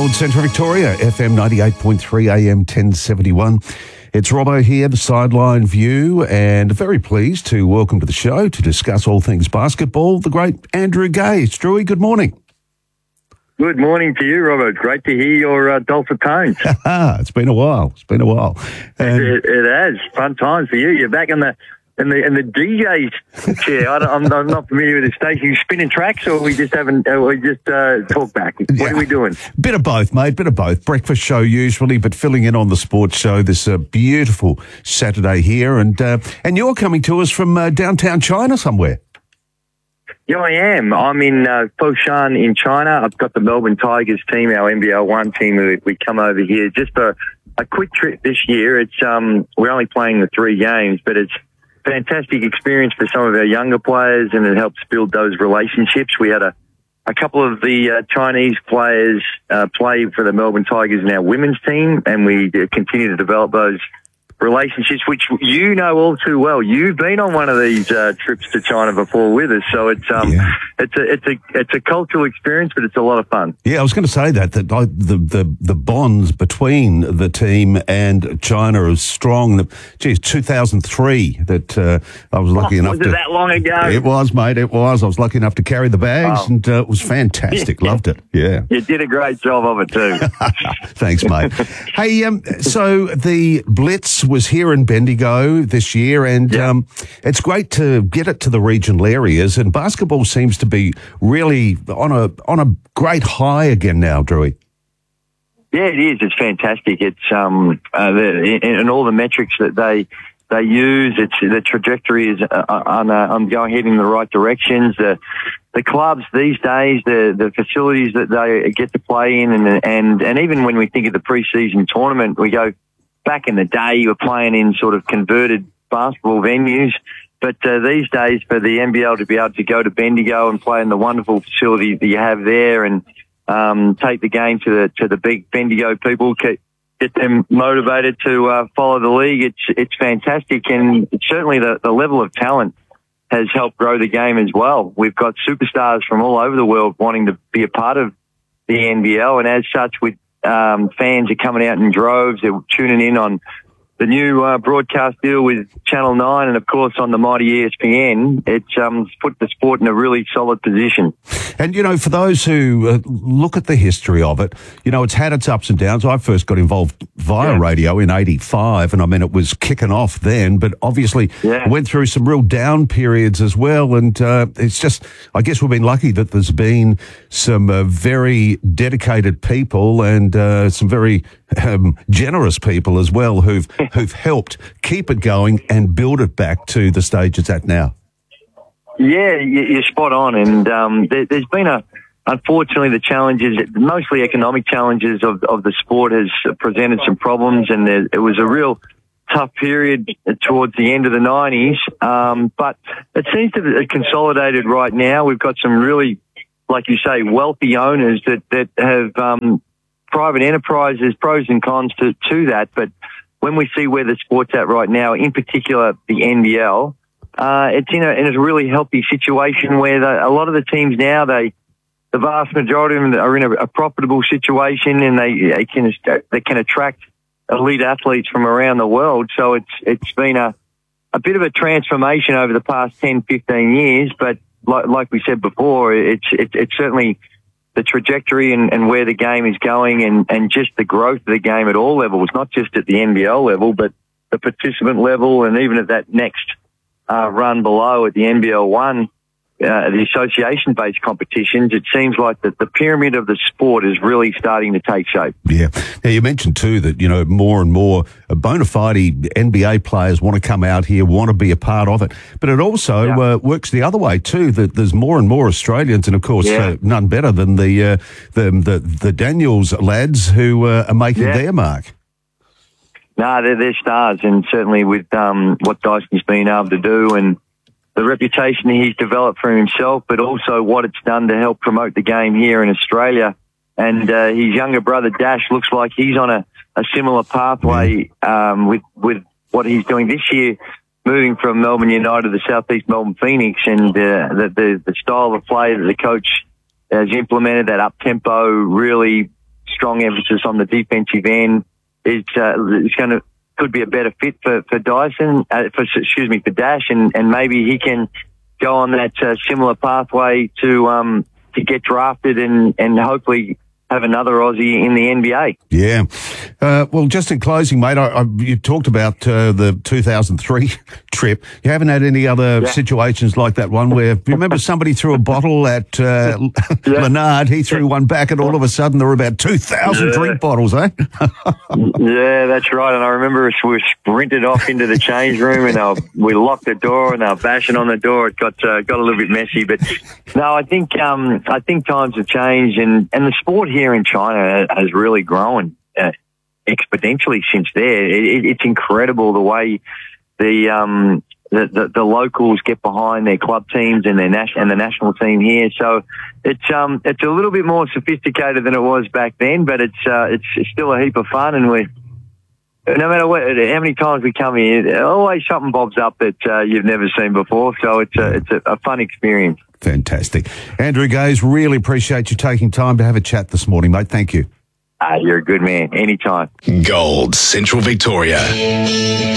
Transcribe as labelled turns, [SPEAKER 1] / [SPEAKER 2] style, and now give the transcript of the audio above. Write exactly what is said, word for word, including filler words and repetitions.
[SPEAKER 1] Gold, Central Victoria, F M ninety-eight point three, A M ten seventy-one. It's Robbo here, the Sideline View, and very pleased to welcome to the show to discuss all things basketball, the great Andrew Gaze. Drewy, good morning.
[SPEAKER 2] Good morning to you, Robert. Great to hear your uh, dulcet tones.
[SPEAKER 1] It's been a while. It's been a while. And
[SPEAKER 2] it, it has. Fun times for you. You're back in the in the in the D J's chair. I don't, I'm, I'm not familiar with the station. You spinning tracks, or we just haven't? Uh, we just uh, talk back. What
[SPEAKER 1] Yeah.
[SPEAKER 2] are we doing?
[SPEAKER 1] Bit of both, mate. Bit of both. Breakfast show usually, but filling in on the sports show this uh, beautiful Saturday here, and uh, and you're coming to us from uh, downtown China somewhere.
[SPEAKER 2] Yeah, I am. I'm in uh, Foshan in China. I've got the Melbourne Tigers team, our N B L one team. We, we come over here just for a quick trip this year. It's um, we're only playing the three games, but it's a fantastic experience for some of our younger players, and it helps build those relationships. We had a, a couple of the uh, Chinese players uh, play for the Melbourne Tigers in our women's team, and we uh, continue to develop those relationships, which you know all too well. You've been on one of these uh, trips to China before with us, so it's um,
[SPEAKER 1] Yeah.
[SPEAKER 2] it's a it's a it's a cultural experience, but it's a lot of fun.
[SPEAKER 1] Yeah, I was going to say that that I, the the the bonds between the team and China is strong. The, geez, two thousand three that uh, I was lucky
[SPEAKER 2] Oh,
[SPEAKER 1] enough
[SPEAKER 2] was it
[SPEAKER 1] to.
[SPEAKER 2] that long ago?
[SPEAKER 1] It was, mate. It was. I was lucky enough to carry the bags,
[SPEAKER 2] Oh.
[SPEAKER 1] and uh, it was fantastic. Loved it. Yeah.
[SPEAKER 2] You did a great job of it too.
[SPEAKER 1] Thanks, mate. Hey, um, so the Blitz was here in Bendigo this year, and
[SPEAKER 2] Yeah.
[SPEAKER 1] um, it's great to get it to the regional areas. And basketball seems to be really on a on a great high again now, Drewy.
[SPEAKER 2] Yeah, it is. It's fantastic. It's um, uh, the, and all the metrics that they they use. It's the trajectory is uh, on uh, on going heading in the right directions. The the clubs these days, the the facilities that they get to play in, and and and even when we think of the preseason tournament, we go back in the day. You were playing in sort of converted basketball venues. But uh, these days, for the N B L to be able to go to Bendigo and play in the wonderful facility that you have there, and um, take the game to the to the big Bendigo people, get, get them motivated to uh, follow the league, it's it's fantastic, and it's certainly the, the level of talent has helped grow the game as well. We've got superstars from all over the world wanting to be a part of the N B L, and as such, with um, fans are coming out in droves, they're tuning in on the new uh, broadcast deal with Channel nine, and of course on the mighty E S P N. It's um, put the sport in a really solid position.
[SPEAKER 1] And, you know, for those who uh, look at the history of it, you know, it's had its ups and downs. I first got involved via
[SPEAKER 2] Yeah.
[SPEAKER 1] radio in eighty-five, and I mean, it was kicking off then, but obviously
[SPEAKER 2] Yeah.
[SPEAKER 1] went through some real down periods as well. And uh, it's just, I guess we've been lucky that there's been some uh, very dedicated people and uh, some very um, generous people as well who've, who've helped keep it going and build it back to the stage it's at now.
[SPEAKER 2] Yeah, you- you're spot on. And um, there, there's been a, unfortunately, the challenges, mostly economic challenges of, of the sport has presented some problems, and there, it was a real tough period towards the end of the nineties. Um, but it seems to be consolidated right now. We've got some really, like you say, wealthy owners that, that have um, private enterprises, pros and cons to, to that. But when we see where the sport's at right now, in particular the N B L, Uh, it's in a, in a really healthy situation where the, a lot of the teams now, they, the vast majority of them are in a, a profitable situation, and they, they can, they can attract elite athletes from around the world. So it's, it's been a, a bit of a transformation over the past ten, fifteen years. But like, like we said before, it's, it, it's certainly the trajectory and, and where the game is going, and, and just the growth of the game at all levels, not just at the N B L level, but the participant level, and even at that next Uh, run below at the N B L one, uh, the association-based competitions. It seems like that the pyramid of the sport is really starting to take shape.
[SPEAKER 1] Yeah. Now, you mentioned too that, you know, more and more bona fide N B A players want to come out here, want to be a part of it. But it also
[SPEAKER 2] Yeah.
[SPEAKER 1] uh, works the other way too, that there's more and more Australians, and of course,
[SPEAKER 2] Yeah.
[SPEAKER 1] uh, none better than the, uh, the, the, the Daniels lads who uh, are making
[SPEAKER 2] Yeah.
[SPEAKER 1] their mark.
[SPEAKER 2] No, they're, they're stars, and certainly with um, what Dyson's been able to do and the reputation he's developed for himself, but also what it's done to help promote the game here in Australia. And uh, his younger brother, Dash, looks like he's on a, a similar pathway um, with, with what he's doing this year, moving from Melbourne United to Southeast Melbourne Phoenix, and uh, the, the, the style of play that the coach has implemented, that up-tempo, really strong emphasis on the defensive end. It's, uh, it's going to could be a better fit for for Dyson, uh, for excuse me, for Dash, and, and maybe he can go on that uh, similar pathway to um to get drafted and and hopefully have another Aussie in the N B A.
[SPEAKER 1] Yeah. Uh, well, just in closing, mate, I, I, you talked about uh, the two thousand three trip. You haven't had any other yeah. situations like that one where, you remember somebody threw a bottle at uh, yeah. Leonard, he threw one back and all of a sudden there were about two thousand yeah. drink bottles, eh?
[SPEAKER 2] Yeah, that's right. And I remember we were sprinted off into the change room and uh, we locked the door and they were bashing on the door. It got uh, got a little bit messy. But no, I think um, I think times have changed and, and the sport here in China has really grown uh, exponentially since there. It, it, it's incredible the way the, um, the, the the locals get behind their club teams and their national and the national team here. So it's um it's a little bit more sophisticated than it was back then, but it's uh, it's, it's still a heap of fun. And we, no matter what, how many times we come here, always something bobs up that uh, you've never seen before. So it's a, it's a, a fun experience.
[SPEAKER 1] Fantastic. Andrew Gaze, really appreciate you taking time to have a chat this morning, mate. Thank you.
[SPEAKER 2] Uh, you're a good man. Anytime.
[SPEAKER 3] Gold Central Victoria.